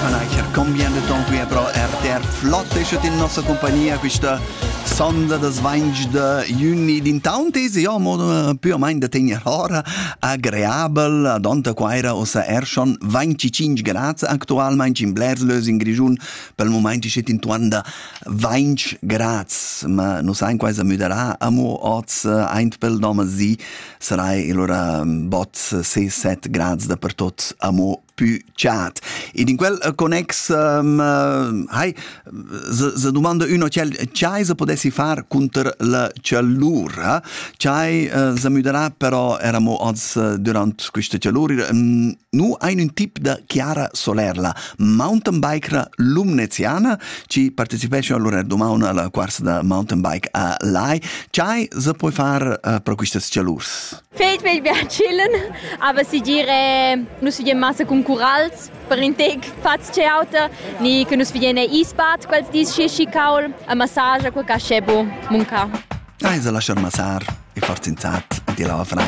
Fanaicher, combien de temps qui è pro RTR flotte è in nostra compagnia questa sonda da svange de juni d'intauntesi, ja, mo più o meno da tenere ora agreabel, ad onta quaira ossa schon 25 gradi actualmente in Blerslös in Grigiun, pel moment è intorno da 20 gradi, ma non sai quasi muderà, amo oz ein pel nome si, sarai allora bot 6-7 gradi dappertutto amo più chat. Ed in quel connex se domanda uno c'hai se potessi far contro la cellura, c'hai se muderà però eramo oggi durante questa cellura nu hai un tip da chiara solerla mountain biker lumneziana ci partecipasse allora domani alla corsa da mountain bike a Lai, c'hai se puoi far per queste cellurs. Fehlt chillen, aber si dire nus vi massa con curals per in teg fats che auto ni che nus viene isbad quels dis schi kaul a massage con cachebo munca. Se lasciar massar e forza inzat di la